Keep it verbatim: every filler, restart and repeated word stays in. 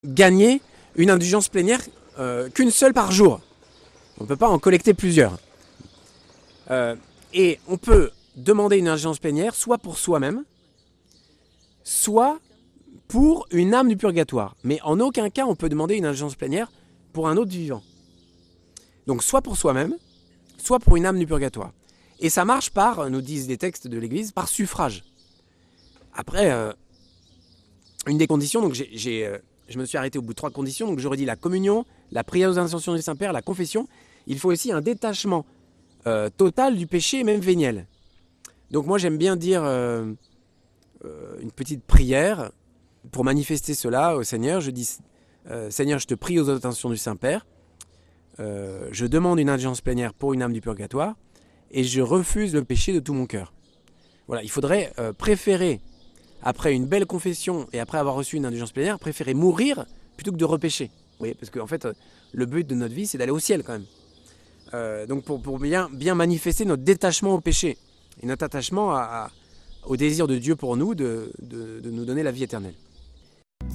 gagner une indulgence plénière euh, qu'une seule par jour. On ne peut pas en collecter plusieurs. Euh, et on peut demander une indulgence plénière soit pour soi-même, soit pour une âme du purgatoire. Mais en aucun cas on peut demander une indulgence plénière pour un autre vivant. Donc soit pour soi-même, soit pour une âme du purgatoire. Et ça marche par, nous disent les textes de l'Église, par suffrage. Après, euh, une des conditions, donc j'ai, j'ai, euh, je me suis arrêté au bout de trois conditions, donc j'aurais dit la communion, la prière aux intentions du Saint-Père, la confession. Il faut aussi un détachement euh, total du péché, même véniel. Donc moi j'aime bien dire euh, euh, une petite prière pour manifester cela au Seigneur. Je dis, euh, Seigneur, je te prie aux intentions du Saint-Père, euh, je demande une indulgence plénière pour une âme du purgatoire, et je refuse le péché de tout mon cœur. Voilà, il faudrait euh, préférer, après une belle confession et après avoir reçu une indulgence plénière, préférer mourir plutôt que de repécher. Vous voyez, parce qu'en fait, euh, le but de notre vie, c'est d'aller au ciel quand même. Euh, donc pour, pour bien, bien manifester notre détachement au péché et notre attachement à, à, au désir de Dieu pour nous de, de, de nous donner la vie éternelle.